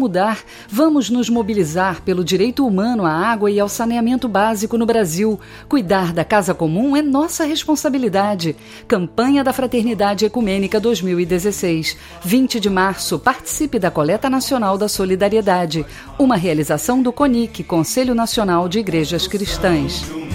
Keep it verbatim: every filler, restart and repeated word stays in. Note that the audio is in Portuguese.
mudar. Vamos nos mobilizar pelo direito humano à água e ao saneamento básico no Brasil. Cuidar da casa comum é nossa responsabilidade. Campanha da Fraternidade Ecumênica dois mil e dezesseis. vinte de março, participe da Coleta Nacional da Solidariedade. Uma realização do CONIC, Conselho Nacional de Igrejas Cristãs.